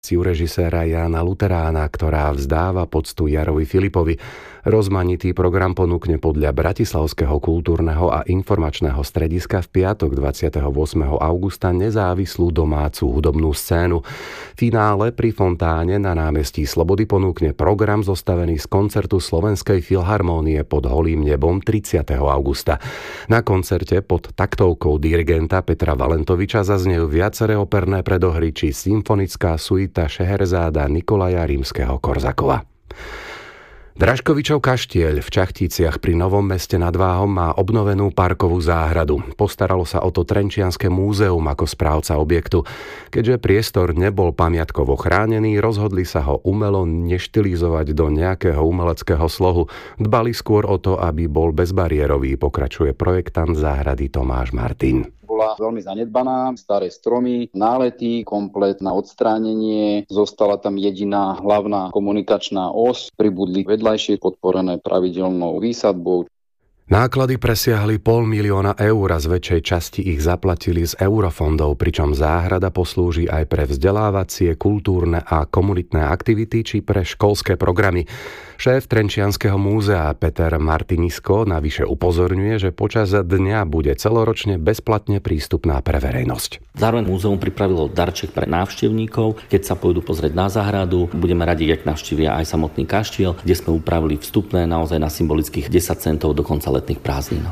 režiséra Jána Luterána, ktorá vzdáva poctu Jarovi Filipovi. Rozmanitý program ponúkne podľa Bratislavského kultúrneho a informačného strediska v piatok 28. augusta nezávislú domácu hudobnú scénu. Finále pri fontáne na námestí Slobody ponúkne program zostavený z koncertu Slovenskej filharmónie pod holým nebom 30. augusta. Na koncerte pod taktovkou dirigenta Petra Valentoviča zaznejú viaceré operné predohry či symfonická suita Šeherzáda Nikolaja Rímskeho-Korzakova. Dražkovičov kaštieľ v Čachticiach pri Novom Meste nad Váhom má obnovenú parkovú záhradu. Postaralo sa o to Trenčianske múzeum ako správca objektu. Keďže priestor nebol pamiatkovo chránený, rozhodli sa ho umelo neštilizovať do nejakého umeleckého slohu. Dbali skôr o to, aby bol bezbariérový, pokračuje projektant záhrady Tomáš Martin. Bola veľmi zanedbaná, staré stromy, nálety, komplet na odstránenie, zostala tam jediná hlavná komunikačná os, pribudli vedľajšie podporené pravidelnou výsadbou. Náklady presiahli 500 000 eur a z väčšej časti ich zaplatili z eurofondov, pričom záhrada poslúži aj pre vzdelávacie, kultúrne a komunitné aktivity či pre školské programy. Šéf Trenčianskeho múzea Peter Martinisko navyše upozorňuje, že počas dňa bude celoročne bezplatne prístupná pre verejnosť. Zároveň múzeum pripravilo darček pre návštevníkov. Keď sa pôjdu pozrieť na záhradu, budeme radi, ak navštívia aj samotný kaštiel, kde sme upravili vstupné naozaj na symbolických 10 centov do konca letných prázdnin.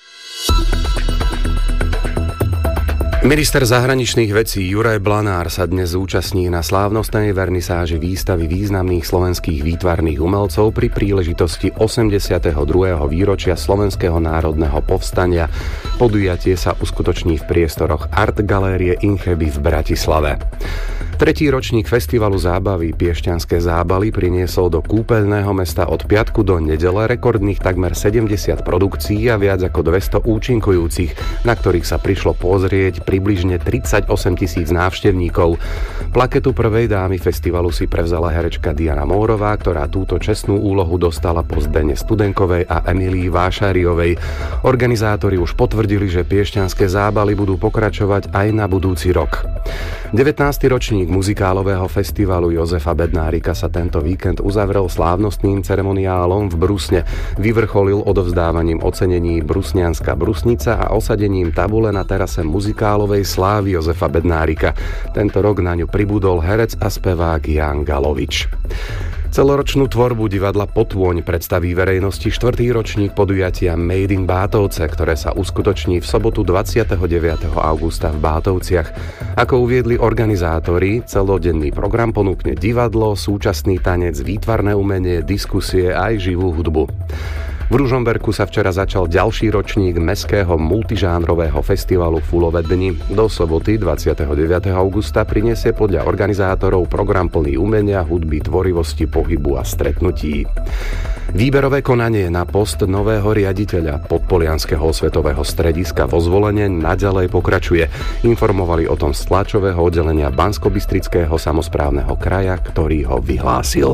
Minister zahraničných vecí Juraj Blanár sa dnes zúčastní na slávnostnej vernisáži výstavy významných slovenských výtvarných umelcov pri príležitosti 82. výročia Slovenského národného povstania. Podujatie sa uskutoční v priestoroch Art Galérie Incheby v Bratislave. Tretí ročník festivalu zábavy Piešťanské zábaly priniesol do kúpeľného mesta od piatku do nedele rekordných takmer 70 produkcií a viac ako 200 účinkujúcich, na ktorých sa prišlo pozrieť približne 38 000 návštevníkov. Plaketu prvej dámy festivalu si prevzala herečka Diana Mórová, ktorá túto čestnú úlohu dostala po Zdene Studenkovej a Emílii Vášariovej. Organizátori už potvrdili, že Piešťanské zábaly budú pokračovať aj na budúci rok. 19. ročník muzikálového festivalu Jozefa Bednárika sa tento víkend uzavrel slávnostným ceremoniálom v Brusne. Vyvrcholil odovzdávaním ocenení Brusnianska brusnica a osadením tabule na terase muzikálovej slávy Jozefa Bednárika. Tento rok na ňu pribudol herec a spevák Ján Galovič. Celoročnú tvorbu divadla Potôň predstaví verejnosti 4. ročník podujatia Made in Bátovce, ktoré sa uskutoční v sobotu 29. augusta v Bátovciach. Ako uviedli organizátori, celodenný program ponúkne divadlo, súčasný tanec, výtvarné umenie, diskusie a aj živú hudbu. V Ružomberku sa včera začal ďalší ročník mestského multižánrového festivalu Fulové dni. Do soboty 29. augusta prinesie podľa organizátorov program plný umenia, hudby, tvorivosti, pohybu a stretnutí. Výberové konanie na post nového riaditeľa Podpolianskeho osvetového strediska vo Zvolene naďalej pokračuje. Informovali o tom z tlačového oddelenia Banskobystrického samosprávneho kraja, ktorý ho vyhlásil.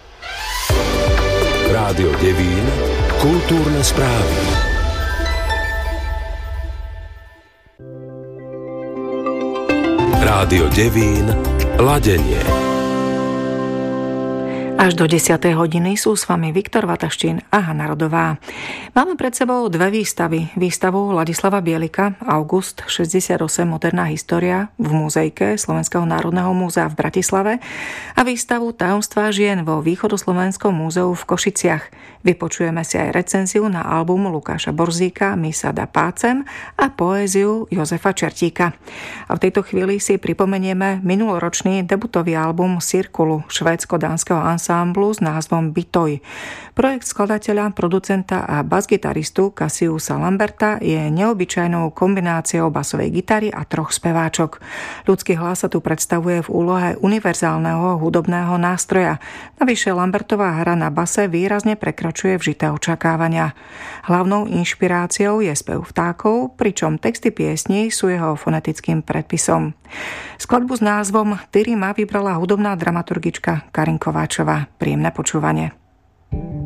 Rádio Devín, kultúrne správy. Rádio Devín, ladenie. Až do 10. hodiny sú s vami Viktor Vataštín a Hana Rodová. Máme pred sebou dve výstavy. Výstavu Ladislava Bielika August 68 moderná história v múzejke Slovenského národného múzea v Bratislave a výstavu Tajomstvá žien vo Východoslovenskom múzeu v Košiciach. Vypočujeme si aj recenziu na album Lukáša Borzíka My sada pácem a poéziu Jozefa Čertíka. A v tejto chvíli si pripomenieme minuloročný debutový album Cirkulu švédsko-dánskeho ansámblu s názvom Bitoj. Projekt skladateľa, producenta a basgitaristu Cassiusa Lamberta je neobyčajnou kombináciou basovej gitary a troch speváčok. Ľudský hlas sa tu predstavuje v úlohe univerzálneho hudobného nástroja. Navyše Lambertová hra na base výrazne prekračuje vžité očakávania. Hlavnou inšpiráciou je spev vtákov, pričom texty piesní sú jeho fonetickým predpisom. Skladbu s názvom Tyrima vybrala hudobná dramaturgička Karin Kováčová. Príjemné počúvanie.